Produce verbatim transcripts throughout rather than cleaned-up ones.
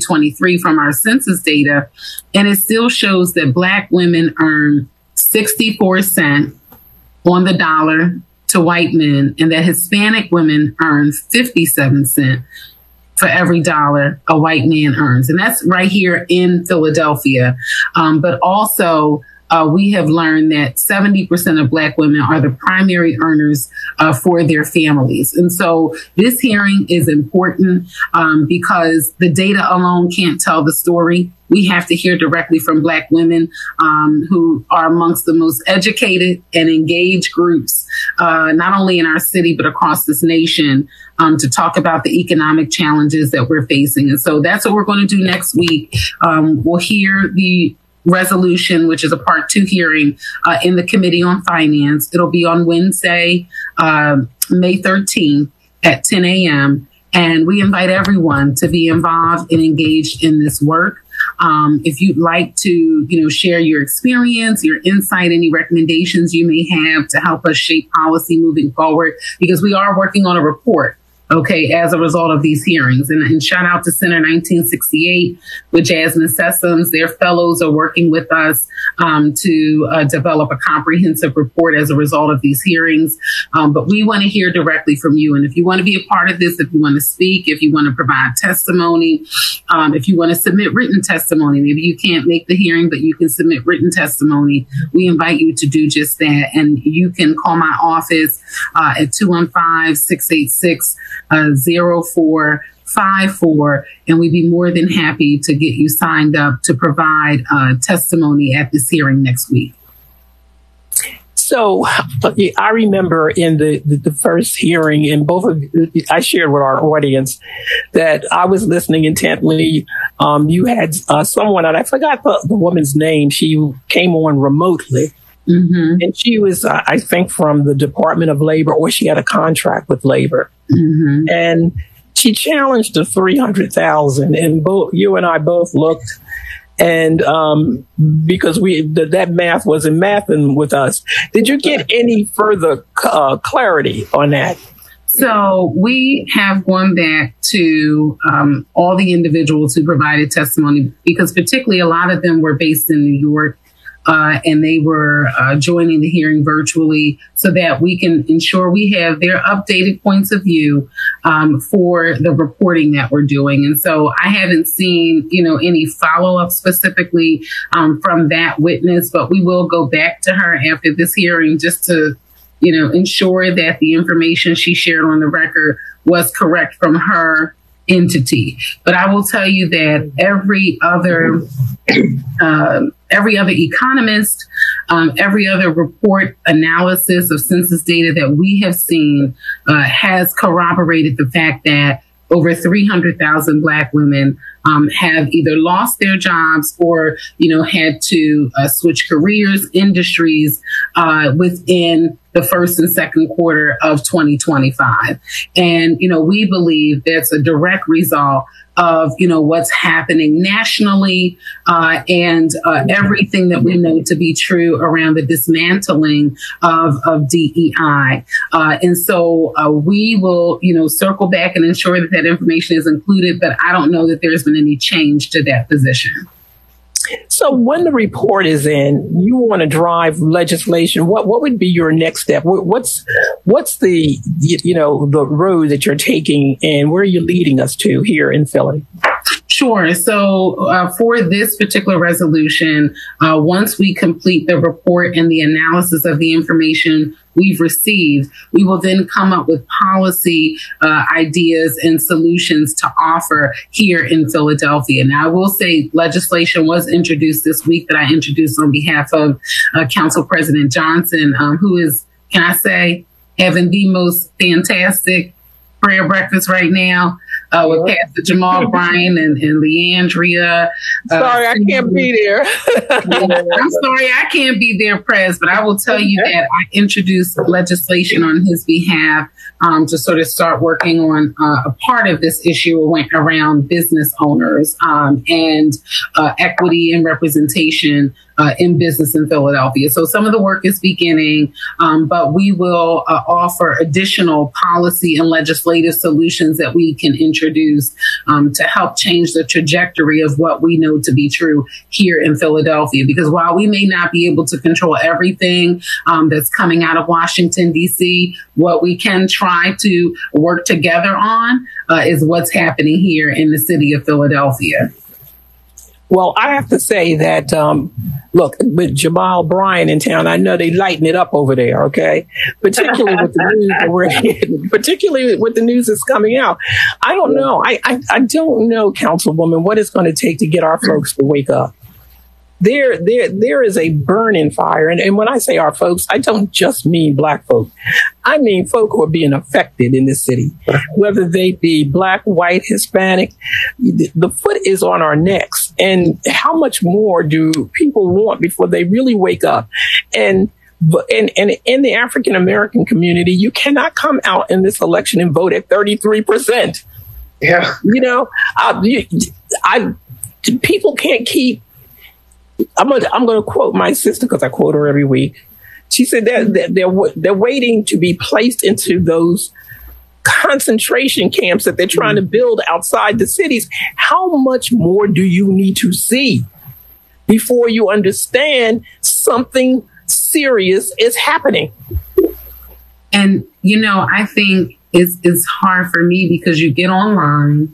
twenty-three from our census data, and it still shows that Black women earn sixty-four cents on the dollar to white men, and that Hispanic women earn fifty-seven cents for every dollar a white man earns. And that's right here in Philadelphia. Um, but also, Uh, we have learned that seventy percent of Black women are the primary earners uh, for their families. And so this hearing is important um, because the data alone can't tell the story. We have to hear directly from Black women um, who are amongst the most educated and engaged groups, uh, not only in our city, but across this nation, um, to talk about the economic challenges that we're facing. And so that's what we're going to do next week. Um, we'll hear the resolution, which is a part two hearing uh, in the Committee on Finance. It'll be on Wednesday, uh, May thirteenth at ten a.m. And we invite everyone to be involved and engaged in this work. Um, if you'd like to, you know, share your experience, your insight, any recommendations you may have to help us shape policy moving forward, because we are working on a report, okay, as a result of these hearings. And, and shout out to Center nineteen sixty-eight with Jasmine Sessoms. Their fellows are working with us um, to uh, develop a comprehensive report as a result of these hearings. Um, but we want to hear directly from you. And if you want to be a part of this, if you want to speak, if you want to provide testimony, um, if you want to submit written testimony, maybe you can't make the hearing, but you can submit written testimony, we invite you to do just that. And you can call my office uh, at two one five, six eight six, zero four five four, and we'd be more than happy to get you signed up to provide uh, testimony at this hearing next week. So I remember in the, the, the first hearing, in both of I shared with our audience that I was listening intently. Um, you had uh, someone, and I forgot the, the woman's name. She came on remotely. Mm-hmm. And she was, uh, I think, from the Department of Labor, or she had a contract with labor. Mm-hmm. And she challenged the three hundred thousand, and both you and I both looked, and um, because we th- that math wasn't mathing with us. Did you get any further uh, clarity on that? So we have gone back to um, all the individuals who provided testimony, because particularly a lot of them were based in New York. Uh, and they were uh, joining the hearing virtually so that we can ensure we have their updated points of view um, for the reporting that we're doing. And so I haven't seen, you know, any follow-up specifically um, from that witness, but we will go back to her after this hearing just to, you know, ensure that the information she shared on the record was correct from her entity. But I will tell you that every other uh, every other economist, um, every other report analysis of census data that we have seen uh, has corroborated the fact that over three hundred thousand Black women um, have either lost their jobs or, you know, had to uh, switch careers, industries uh, within the first and second quarter of twenty twenty-five. And, you know, we believe that's a direct result of, you know, what's happening nationally uh, and uh, everything that we know to be true around the dismantling of, of D E I. Uh, and so uh, we will, you know, circle back and ensure that that information is included, but I don't know that there's been any change to that position. So when the report is in, you want to drive legislation. What what would be your next step? What's what's the you know the road that you're taking, and where are you leading us to here in Philly? Sure. So uh, for this particular resolution, uh, once we complete the report and the analysis of the information we've received, we will then come up with policy uh, ideas and solutions to offer here in Philadelphia. Now, I will say legislation was introduced this week that I introduced on behalf of uh, Council President Johnson, um, who is, can I say, having the most fantastic prayer breakfast right now uh, with Pastor Jamal Bryan and, and Leandria. Uh, sorry, I can't be there. I'm sorry, I can't be there, Pres, but I will tell you that I introduced legislation on his behalf um, to sort of start working on uh, a part of this issue around business owners um, and uh, equity and representation uh, in business in Philadelphia. So some of the work is beginning, um, but we will uh, offer additional policy and legislative solutions that we can introduce um, to help change the trajectory of what we know to be true here in Philadelphia. Because while we may not be able to control everything um, that's coming out of Washington, D C, what we can try to work together on uh, is what's happening here in the city of Philadelphia. Well, I have to say that, um, look, with Jamal Bryant in town, I know they lighten it up over there, okay? Particularly with the news that we're getting, particularly with the news that's coming out. I don't know. I, I, I don't know, Councilwoman, what it's going to take to get our folks to wake up. There, there, there is a burning fire. And, and when I say our folks, I don't just mean Black folk. I mean folk who are being affected in this city, whether they be Black, white, Hispanic. The, the foot is on our necks. And how much more do people want before they really wake up? And and, and in the African American community, you cannot come out in this election and vote at thirty-three percent. Yeah. You know, I, you, I, people can't keep. I'm going I'm to quote my sister because I quote her every week. She said that they're, they're, they're waiting to be placed into those concentration camps that they're trying to build outside the cities. How much more do you need to see before you understand something serious is happening? And, you know, I think it's, it's hard for me because you get online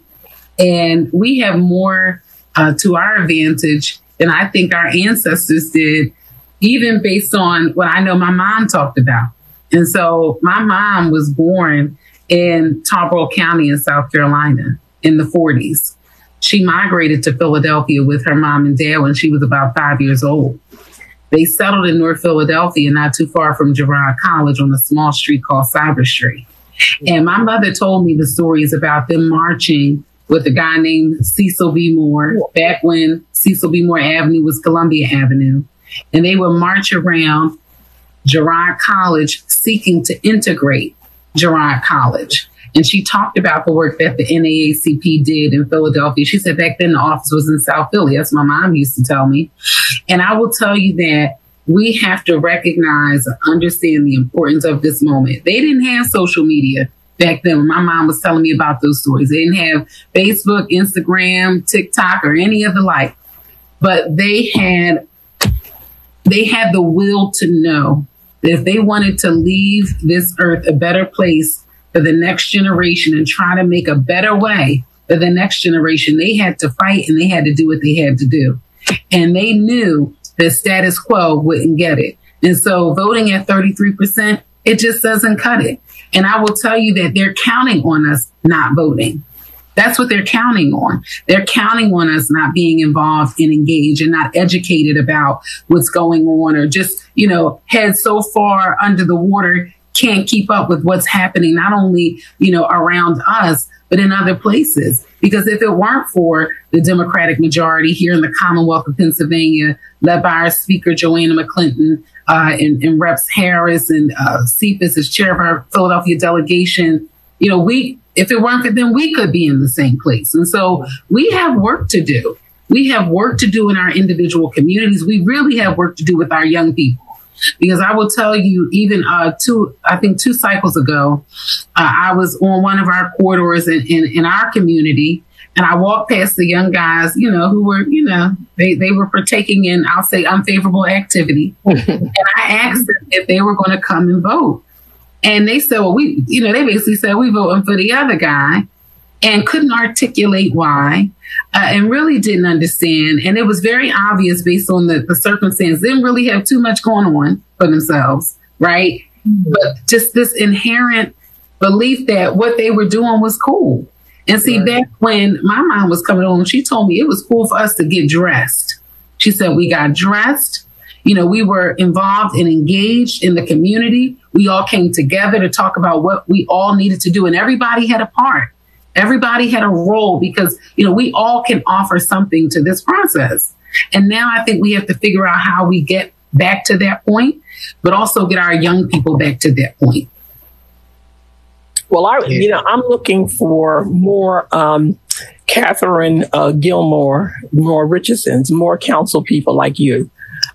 and we have more uh, to our advantage than I think our ancestors did, even based on what I know my mom talked about. And so my mom was born in Tarboro County in South Carolina in the forties. She migrated to Philadelphia with her mom and dad when she was about five years old. They settled in North Philadelphia, not too far from Girard College on a small street called Cyber Street. And my mother told me the stories about them marching with a guy named Cecil B. Moore back when Cecil B. Moore Avenue was Columbia Avenue. And they would march around Girard College seeking to integrate Girard College. And she talked about the work that the N double A C P did in Philadelphia. She said back then the office was in South Philly. That's what my mom used to tell me. And I will tell you that we have to recognize and understand the importance of this moment. They didn't have social media back then when my mom was telling me about those stories. They didn't have Facebook, Instagram, TikTok, or any of the like. But they had they had the will to know that if they wanted to leave this earth a better place for the next generation and try to make a better way for the next generation, they had to fight and they had to do what they had to do. And they knew that status quo wouldn't get it. And so voting at thirty-three percent, it just doesn't cut it. And I will tell you that they're counting on us not voting. That's what they're counting on. They're counting on us not being involved and engaged and not educated about what's going on, or just, you know, head so far under the water, can't keep up with what's happening, not only, you know, around us, but in other places. Because if it weren't for the Democratic majority here in the Commonwealth of Pennsylvania, led by our Speaker, Joanna McClinton, uh, and, and Reps Harris and uh, Cephas as chair of our Philadelphia delegation, you know, we, if it weren't for them, we could be in the same place. And so we have work to do. We have work to do in our individual communities. We really have work to do with our young people. Because I will tell you, even uh, two, I think two cycles ago, uh, I was on one of our corridors in, in, in our community, and I walked past the young guys, you know, who were, you know, they, they were partaking in, I'll say, unfavorable activity. And I asked them if they were going to come and vote. And they said, well, we, you know, they basically said, we voting for the other guy, and couldn't articulate why, uh, and really didn't understand. And it was very obvious based on the, the circumstance. They didn't really have too much going on for themselves, right? Mm-hmm. But just this inherent belief that what they were doing was cool. And see, right. Back when my mom was coming on, she told me it was cool for us to get dressed. She said we got dressed. You know, we were involved and engaged in the community. We all came together to talk about what we all needed to do. And everybody had a part. Everybody had a role because, you know, we all can offer something to this process. And now I think we have to figure out how we get back to that point, but also get our young people back to that point. Well, I, you know, I'm looking for more um, Catherine uh, Gilmore, more Richardsons, more council people like you.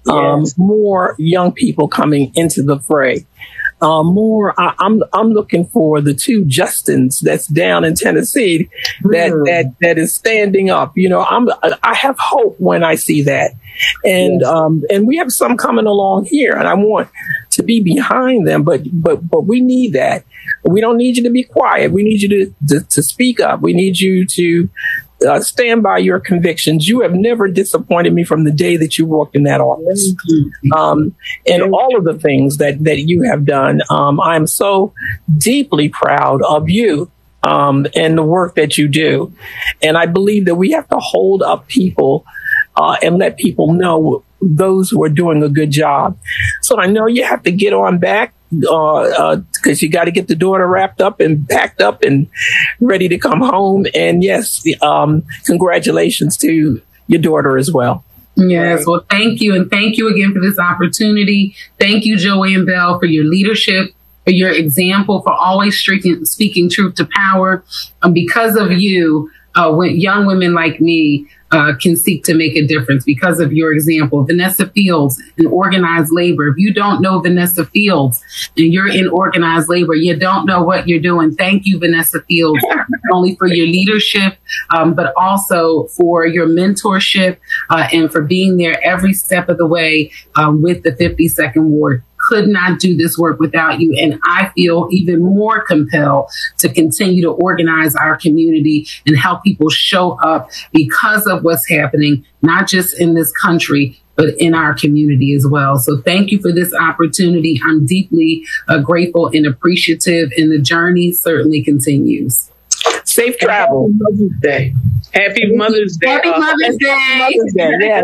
um, yes. more young people coming into the fray. Um, more, I, I'm I'm looking for the two Justins that's down in Tennessee that mm. that that is standing up. You know, I'm I have hope when I see that, and yes. um and we have some coming along here, and I want to be behind them. But but but we need that. We don't need you to be quiet. We need you to to, to speak up. We need you to Uh, stand by your convictions. You have never disappointed me from the day that you walked in that office. Um, and all of the things that, that you have done, um, I'm so deeply proud of you um, and the work that you do. And I believe that we have to hold up people uh, and let people know those who are doing a good job. So I know you have to get on back because uh, uh, you got to get the daughter wrapped up and packed up and ready to come home. And yes, um, congratulations to your daughter as well. Yes, well, thank you. And thank you again for this opportunity. Thank you, Joanne Bell, for your leadership, for your example, for always speaking, speaking truth to power. Um, because of you, uh, when young women like me Uh, can seek to make a difference because of your example. Vanessa Fields in organized labor. If you don't know Vanessa Fields and you're in organized labor, you don't know what you're doing. Thank you, Vanessa Fields, not only for your leadership, um, but also for your mentorship uh, and for being there every step of the way um, with the fifty-second Ward. Could not do this work without you. And I feel even more compelled to continue to organize our community and help people show up because of what's happening, not just in this country, but in our community as well. So thank you for this opportunity. I'm deeply uh, grateful and appreciative, and the journey certainly continues. Safe travel. Happy Mother's Day. Happy Mother's Day. Happy Mother's Day. Happy Mother's Day. Yes.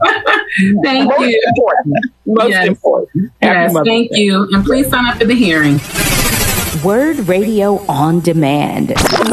Thank Most you. Important. Most yes. important. Yes, thank Day. you. And please sign up for the hearing. Word Radio on Demand.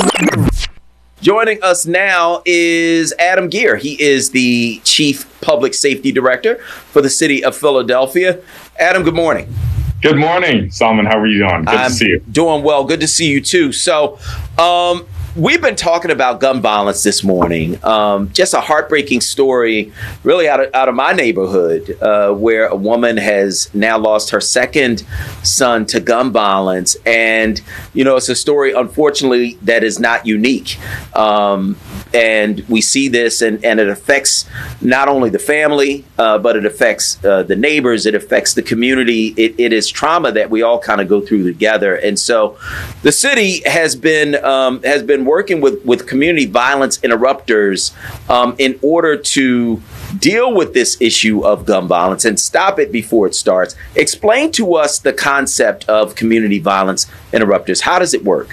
Joining us now is Adam Geer. He is the Chief Public Safety Director for the City of Philadelphia. Adam, good morning. Good morning, Salman. How are you doing? Good I'm to see you. Doing well. Good to see you, too. So um, we've been talking about gun violence this morning. Um, just a heartbreaking story, really out of, out of my neighborhood, uh, where a woman has now lost her second son to gun violence. And, you know, it's a story, unfortunately, that is not unique. Um, and we see this, and, and it affects not only the family, uh, but it affects uh, the neighbors. It affects the community. It, it is trauma that we all kind of go through together. And so the city has been um, has been working with, with community violence interrupters um, in order to deal with this issue of gun violence and stop it before it starts. Explain to us the concept of community violence interrupters. How does it work?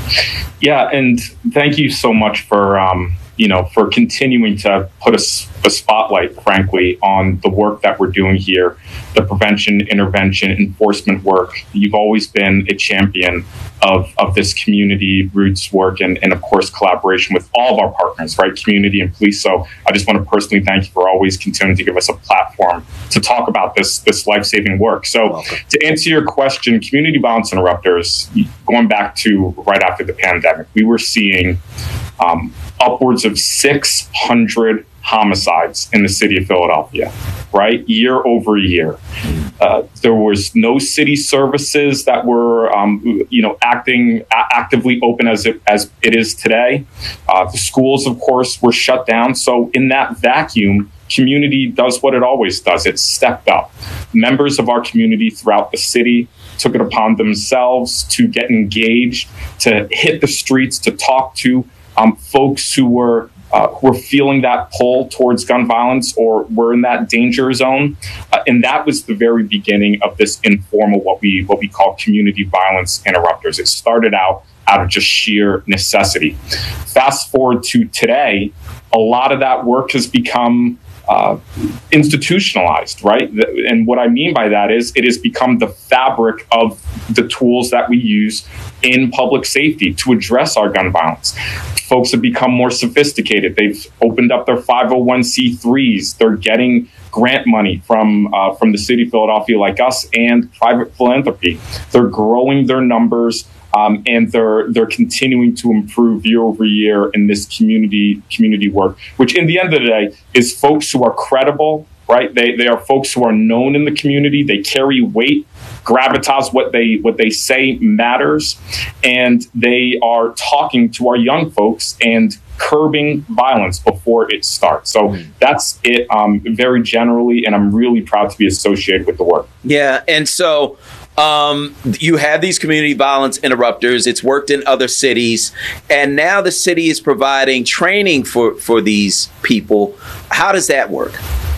Yeah, and thank you so much for um, you know for continuing to put a, a spotlight, frankly, on the work that we're doing here, the prevention, intervention, enforcement work. You've always been a champion of, of this community roots work and, and, of course, collaboration with all of our partners, right, community and police. So I just want to personally thank you for always continuing to give us a platform to talk about this, this life-saving work. So to answer your question, community violence interrupters, going back to right after the pandemic, we were seeing um, upwards of six hundred homicides in the city of Philadelphia, right? Year over year. Uh, there was no city services that were, um, you know, acting a- actively open as it, as it is today. Uh, the schools, of course, were shut down. So in that vacuum, community does what it always does. It stepped up. Members of our community throughout the city took it upon themselves to get engaged, to hit the streets, to talk to um, folks who were Uh, who were feeling that pull towards gun violence or were in that danger zone. Uh, and that was the very beginning of this informal, what we what we call community violence interrupters. It started out out of just sheer necessity. Fast forward to today, a lot of that work has become uh, institutionalized, right? And what I mean by that is it has become the fabric of the tools that we use in public safety to address our gun violence. Folks have become more sophisticated. They've opened up their five oh one c threes. They're getting grant money from uh, from the city of Philadelphia like us and private philanthropy. They're growing their numbers um, and they're they're continuing to improve year over year in this community community work, which in the end of the day is folks who are credible, right? They they are folks who are known in the community. They carry weight, gravitas. What they what they say matters, and they are talking to our young folks and curbing violence before it starts. So mm. that's it, um, very generally, and I'm really proud to be associated with the work. Yeah, and so um, you have these community violence interrupters. It's worked in other cities, and now the city is providing training for, for these people. How does that work?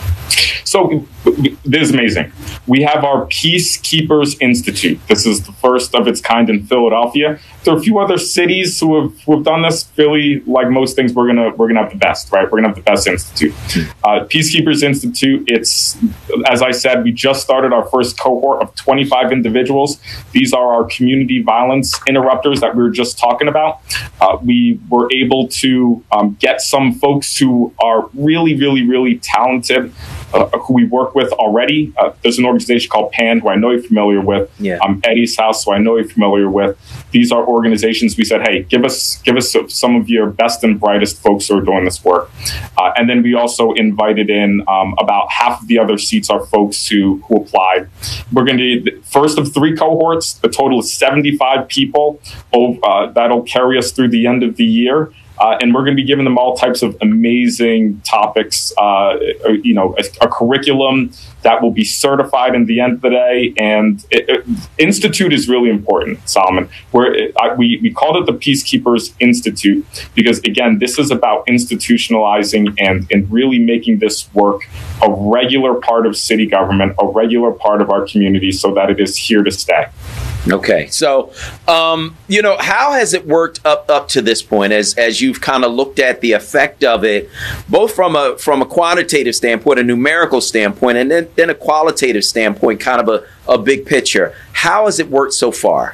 So this is amazing. We have our Peacekeepers Institute. This is the first of its kind in Philadelphia. There are a few other cities who have, who have done this. Philly, like most things, we're gonna we're gonna have the best, right? We're gonna have the best institute. Uh, Peacekeepers Institute. It's, as I said, we just started our first cohort of twenty-five individuals. These are our community violence interrupters that we were just talking about. Uh, we were able to um, get some folks who are really, really, really talented, uh, who we work with already. Uh, there's an organization called PAN, who I know you're familiar with. Yeah. Um, Eddie's House, who I know you're familiar with. These are organizations. We said, hey, give us give us some of your best and brightest folks who are doing this work. Uh, and then we also invited in um, about half of the other seats are folks who, who applied. We're going to be the first of three cohorts. The total is seventy-five people. Uh, that'll carry us through the end of the year. Uh, and we're going to be giving them all types of amazing topics, uh, you know, a, a curriculum that will be certified in the end of the day. And it, it, Institute is really important, Solomon. Where it, I, we, we called it the Peacekeepers Institute because, again, this is about institutionalizing and, and really making this work a regular part of city government, a regular part of our community so that it is here to stay. Okay. So, um, you know, how has it worked up up to this point as as you've kind of looked at the effect of it, both from a from a quantitative standpoint, a numerical standpoint, and then, then a qualitative standpoint, kind of a, a big picture? How has it worked so far?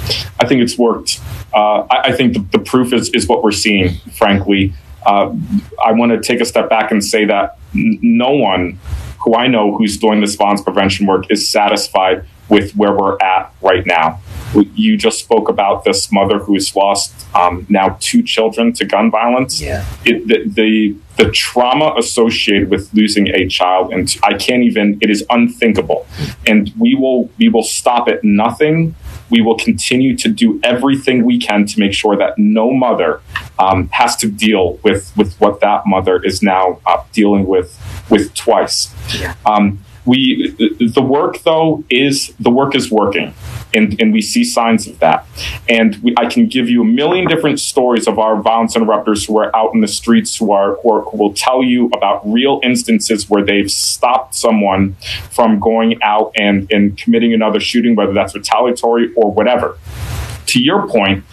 I think it's worked. Uh, I, I think the, the proof is, is what we're seeing, frankly. Uh, I want to take a step back and say that n- no one who I know who's doing this violence prevention work is satisfied with where we're at right now. You just spoke about this mother who's lost um, now two children to gun violence. Yeah. It, the, the the trauma associated with losing a child, and I can't even. It is unthinkable. And we will we will stop at nothing. We will continue to do everything we can to make sure that no mother um, has to deal with with what that mother is now uh, dealing with with twice. Yeah. Um, We the work though is the work is working, and, and we see signs of that. And we, I can give you a million different stories of our violence interrupters who are out in the streets who are who, are, who will tell you about real instances where they've stopped someone from going out and, and committing another shooting, whether that's retaliatory or whatever. To your point,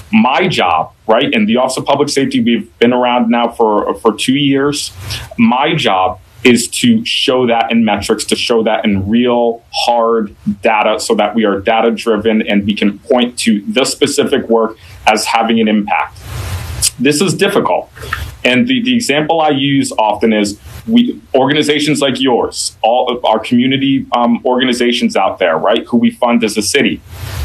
my job, right, and the Office of Public Safety, we've been around now for for two years. My job is to show that in metrics, to show that in real hard data so that we are data driven and we can point to the specific work as having an impact. This is difficult. And the, the example I use often is we organizations like yours, all of our community um, organizations out there, right, who we fund as a city.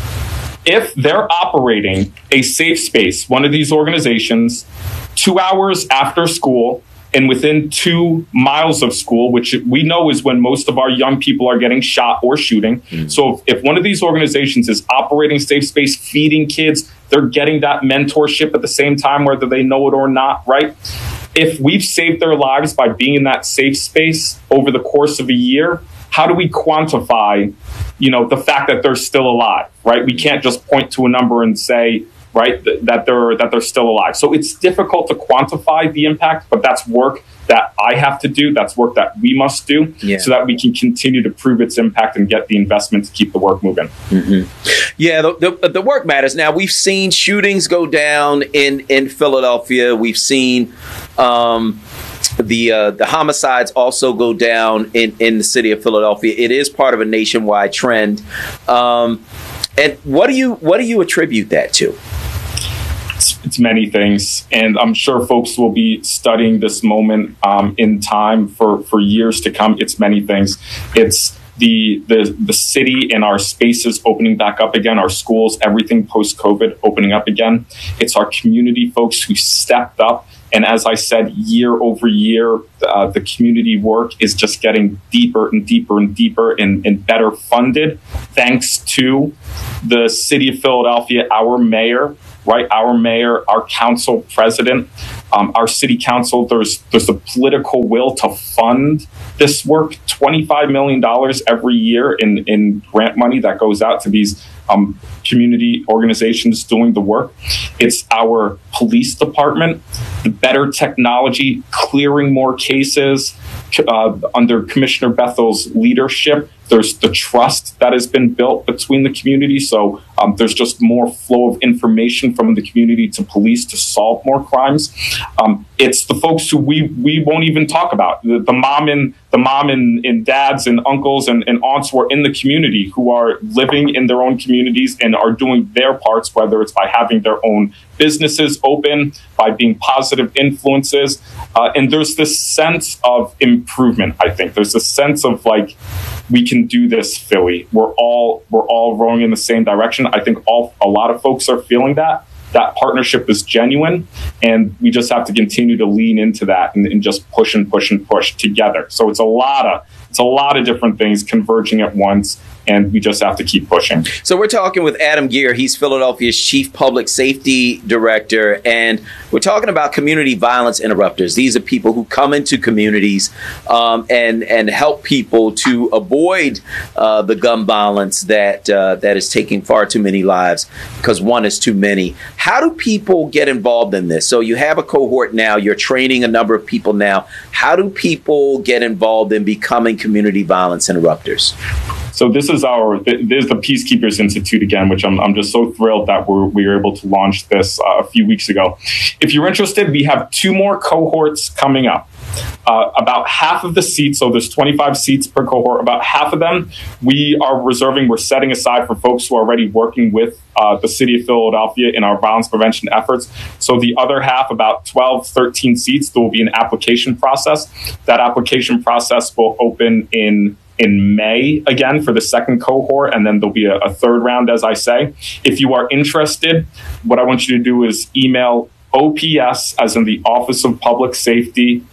If they're operating a safe space, one of these organizations, two hours after school, and within two miles of school, which we know is when most of our young people are getting shot or shooting. Mm. So if, if one of these organizations is operating safe space, feeding kids, they're getting that mentorship at the same time, whether they know it or not, right? If we've saved their lives by being in that safe space over the course of a year, how do we quantify, you know, the fact that they're still alive, right? We can't just point to a number and say, right, th- that they're that they're still alive. So it's difficult to quantify the impact, but that's work that I have to do. That's work that we must do yeah. so that we can continue to prove its impact and get the investment to keep the work moving. Mm-hmm. Yeah, the, the the work matters. Now, we've seen shootings go down in, in Philadelphia. We've seen um, the uh, the homicides also go down in, in the city of Philadelphia. It is part of a nationwide trend. Um, and what do you what do you attribute that to? It's many things, and I'm sure folks will be studying this moment um, in time for, for years to come. It's many things. It's the, the the city and our spaces opening back up again, our schools, everything post-COVID opening up again. It's our community folks who stepped up And as I said, year over year, uh, the community work is just getting deeper and deeper and deeper and, and better funded, thanks to the city of Philadelphia, our mayor, right? Our mayor, our council president, um, our city council. There's there's a political will to fund this work. twenty-five million dollars every year in, in grant money that goes out to these um, community organizations doing the work. It's our police department, the better technology, clearing more cases uh, under Commissioner Bethel's leadership. There's the trust that has been built between the community. So um, there's just more flow of information from the community to police to solve more crimes. Um, it's the folks who we we won't even talk about. The, the mom and the mom and, and dads and uncles and, and aunts who are in the community, who are living in their own communities and are doing their parts, whether it's by having their own businesses open, by being positive influences. Uh, and there's this sense of improvement, I think. There's a sense of like, we can do this, Philly. We're all we're all rowing in the same direction. I think all a lot of folks are feeling that. That partnership is genuine, and we just have to continue to lean into that and, and just push and push and push together. So it's a lot of it's a lot of different things converging at once, and we just have to keep pushing. So we're talking with Adam Geer. He's Philadelphia's Chief Public Safety Director, and we're talking about community violence interrupters. These are people who come into communities um, and and help people to avoid uh, the gun violence that uh, that is taking far too many lives, because one is too many. How do people get involved in this? So you have a cohort now. You're training a number of people now. How do people get involved in becoming community violence interrupters? So this is our, there's the Peacekeepers Institute again, which I'm, I'm just so thrilled that we're, we were able to launch this uh, a few weeks ago. If you're interested, we have two more cohorts coming up. Uh, about half of the seats, so there's twenty-five seats per cohort, about half of them we are reserving, we're setting aside for folks who are already working with uh, the city of Philadelphia in our violence prevention efforts. So the other half, about twelve, thirteen seats, there will be an application process. That application process will open in in May again for the second cohort, and then there'll be a, a third round, as I say. If you are interested, what I want you to do is email O P S, as in the Office of Public Safety,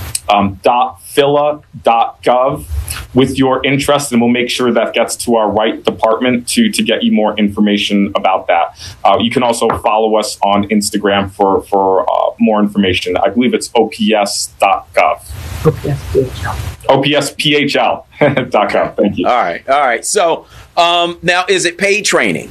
um, dot phila dot gov with your interest, and we'll make sure that gets to our right department to, to get you more information about that. Uh, you can also follow us on Instagram for, for uh, more information. I believe it's O P S dot gov. O P S P H L. O P S P H L dot gov. Thank you. All right. All right. So um, now, is it paid training?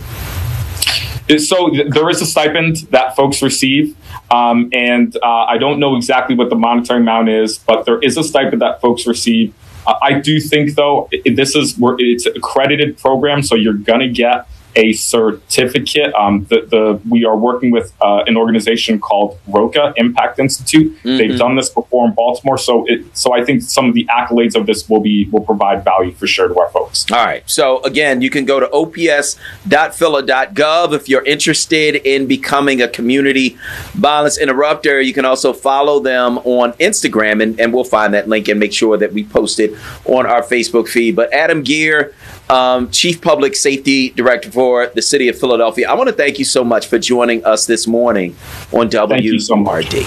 So there is a stipend that folks receive, um, and uh, I don't know exactly what the monetary amount is, but there is a stipend that folks receive. Uh, I do think, though, it, this is where it's an accredited program, so you're going to get a certificate. Um, the, the we are working with uh, an organization called ROCA, Impact Institute. Mm-hmm. They've done this before in Baltimore, so it so I think some of the accolades of this will be will provide value for sure to our folks. All right. So again, you can go to O P S dot phila dot gov if you're interested in becoming a community violence interrupter. You can also follow them on Instagram, and, and we'll find that link and make sure that we post it on our Facebook feed. But Adam Geer, Um, Chief Public Safety Director for the City of Philadelphia, I want to thank you so much for joining us this morning on W R D.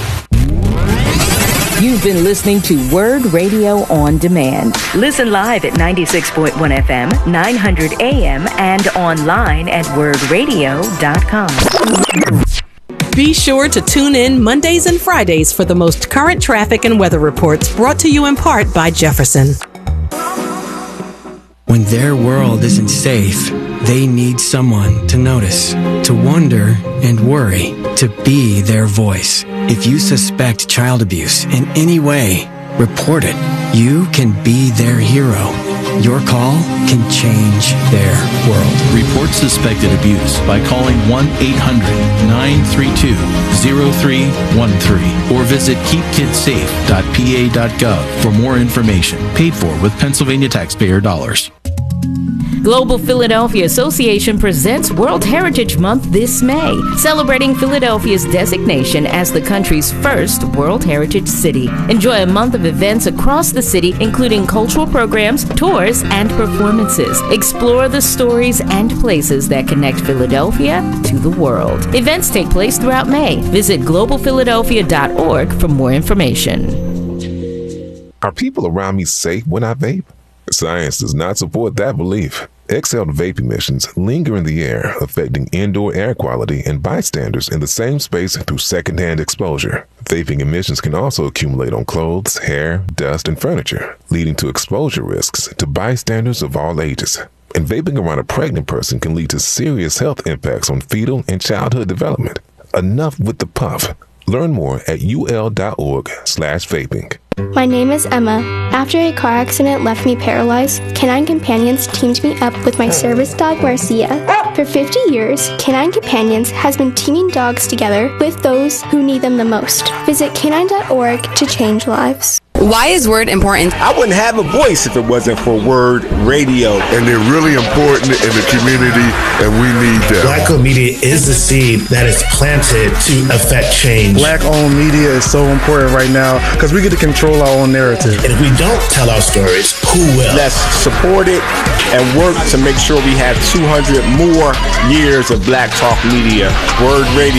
You've been listening to Word Radio On Demand. Listen live at ninety-six point one F M, nine hundred A M, and online at word radio dot com. Be sure to tune in Mondays and Fridays for the most current traffic and weather reports, brought to you in part by Jefferson. When their world isn't safe, they need someone to notice, to wonder and worry, to be their voice. If you suspect child abuse in any way, report it. You can be their hero. Your call can change their world. Report suspected abuse by calling one eight hundred nine three two zero three one three or visit keep kids safe dot p a dot gov for more information. Paid for with Pennsylvania taxpayer dollars. Global Philadelphia Association presents World Heritage Month this May, celebrating Philadelphia's designation as the country's first World Heritage City. Enjoy a month of events across the city, including cultural programs, tours, and performances. Explore the stories and places that connect Philadelphia to the world. Events take place throughout May. Visit global philadelphia dot org for more information. Are people around me safe when I vape? Science does not support that belief. Exhaled vape emissions linger in the air, affecting indoor air quality and bystanders in the same space through secondhand exposure. Vaping emissions can also accumulate on clothes, hair, dust, and furniture, leading to exposure risks to bystanders of all ages. And vaping around a pregnant person can lead to serious health impacts on fetal and childhood development. Enough with the puff. Learn more at ul.org slash vaping. My name is Emma. After a car accident left me paralyzed, Canine Companions teamed me up with my service dog, Marcia. For fifty years, Canine Companions has been teaming dogs together with those who need them the most. Visit canine dot org to change lives. Why is Word important? I wouldn't have a voice if it wasn't for Word Radio. And they're really important in the community, and we need them. Black-owned media is the seed that is planted to affect change. Black-owned media is so important right now because we get to control our own narrative. And if we don't tell our stories, who will? Let's support it and work to make sure we have two hundred more years of Black Talk Media. Word Radio.